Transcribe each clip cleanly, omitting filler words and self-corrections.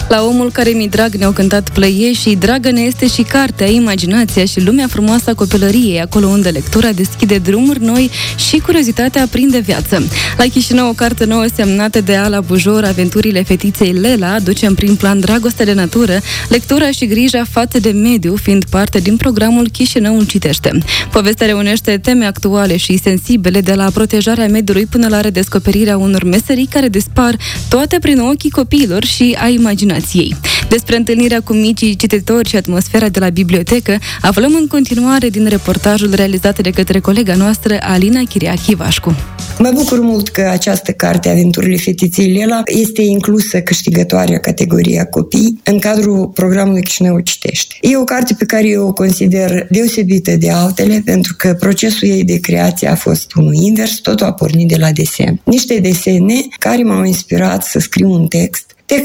La Omul care mi-i drag ne-au cântat Plăieșii, dragă ne este și cartea, imaginația și lumea frumoasă a copilăriei, acolo unde lectura deschide drumuri noi și curiozitatea prinde viață. La Chișinău, o carte nouă semnată de Ala Bujor, Aventurile fetiței Lela, aduce în prim plan dragostea de natură, lectura și grija față de mediu, fiind parte din programul Chișinăul citește. Povestea reunește teme actuale și sensibile, de la protejarea mediului până la redescoperirea unor meserii care dispar, toate prin ochii copiilor și a imaginației. Despre întâlnirea cu micii cititori și atmosfera de la bibliotecă aflăm în continuare din reportajul realizat de către colega noastră Alina Chiriac-Ivașcu. Mă bucur mult că această carte, Aventurile fetiței Lela, este inclusă câștigătoarea categoria copii în cadrul programului Chișinăul citește. E o carte pe care eu o consider deosebită de altele, pentru că procesul ei de creație a fost unul invers, totul a pornit de la desen. Niște desene care m-au inspirat să scriu un text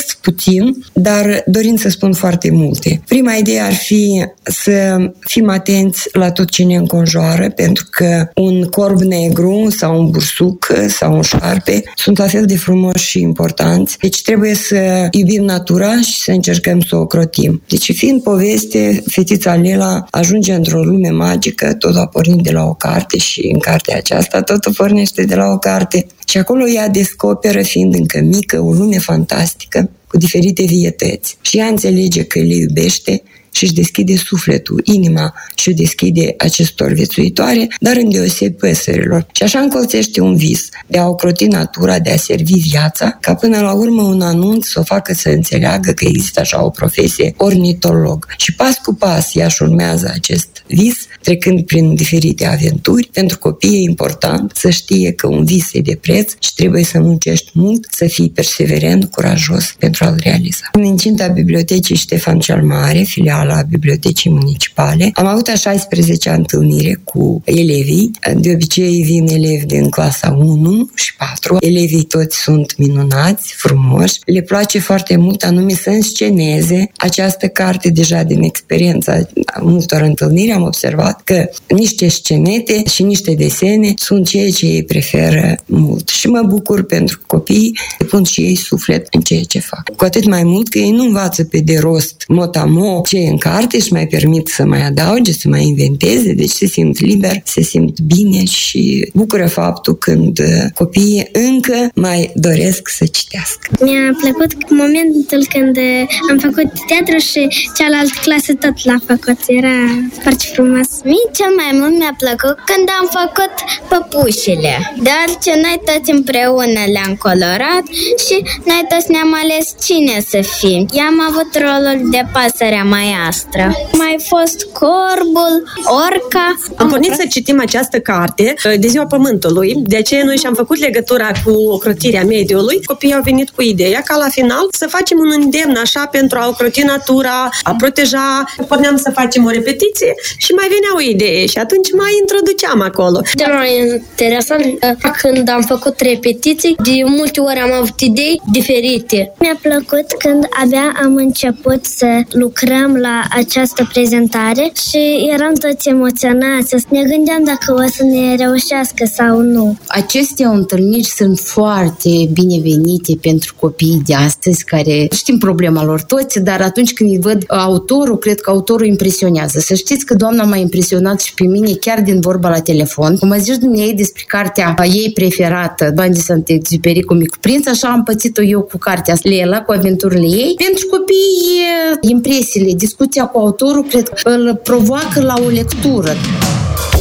puțin, dar dorind să spun foarte multe. Prima idee ar fi să fim atenți la tot ce ne înconjoară, pentru că un corb negru sau un bursuc sau un șarpe sunt la fel de frumoși și importanți. Deci trebuie să iubim natura și să încercăm să o ocrotim. Deci, fiind poveste, fetița Lela ajunge într-o lume magică, totul a pornit de la o carte și în cartea aceasta totul pornește de la o carte. Și acolo ea descoperă, fiind încă mică, o lume fantastică, cu diferite vietăți. Și ea înțelege că le iubește și își deschide sufletul, inima și o deschide acestor viețuitoare, dar îndeosebi păsărilor. Și așa încolțește un vis de a ocroti natura, de a servi viața, ca până la urmă un anunț să o facă să înțeleagă că există așa o profesie, ornitolog. Și pas cu pas ea își urmează acest vis, trecând prin diferite aventuri. Pentru copii e important să știe că un vis e de preț și trebuie să muncești mult, să fii perseverent, curajos pentru a-l realiza. În incinta Bibliotecii Ștefan cel Mare, filiala Bibliotecii Municipale, am avut a 16-a întâlnire cu elevii. De obicei vin elevi din clasa 1 și 4. Elevii toți sunt minunați, frumoși. Le place foarte mult anume să însceneze această carte. Deja din experiența multor întâlniri am observat că niște scenete și niște desene sunt ceea ce ei preferă mult. Și mă bucur pentru copii, pun și ei suflet în ceea ce fac. Cu atât mai mult că ei nu învață pe de rost mot-a-mo ce e în carte și mai permit să mai adauge, să mai inventeze, deci se simt liber, se simt bine și bucură faptul când copiii încă mai doresc să citească. Mi-a plăcut momentul când am făcut teatru și cealaltă clasă tot l-a făcut. Era foarte frumos. Mie cel mai mult mi-a plăcut când am făcut păpușile, deoarece noi toți împreună le-am colorat și noi toți ne-am ales cine să fim. Eu am avut rolul de pasărea maiastră. Mai fost corbul, orca. Am pornit să citim această carte de Ziua Pământului, de aceea noi și-am făcut legătura cu ocrotirea mediului. Copiii au venit cu ideea ca la final să facem un îndemn așa pentru a ocroti natura, a proteja. Porneam să facem o repetiție și mai venea o idee și atunci mai introduceam acolo. Cel mai interesant când am făcut repetiții, de multe ori am avut idei diferite. Mi-a plăcut când abia am început să lucrăm la această prezentare și eram toți emoționați. Ne gândeam dacă o să ne reușească sau nu. Aceste întâlniri sunt foarte binevenite pentru copiii de astăzi, care știm problema lor toți, dar atunci când îi văd autorul, cred că autorul impresionează. Să știți că doamna m-a impresionat și pe mine chiar din vorba la telefon. Cum a zis dumneavoastră despre cartea ei preferată, Bani de Saint-Exupéry cu Micu Prinț, așa am pățit-o eu cu cartea Lela, cu aventurile ei. Pentru copii, impresiile, discuția cu autorul, cred că îl provoacă la o lectură.